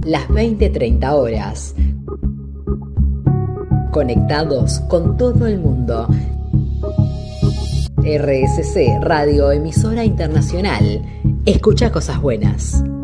las 20:30 horas. Conectados con todo el mundo. RSC Radio Emisora Internacional. Escucha cosas buenas.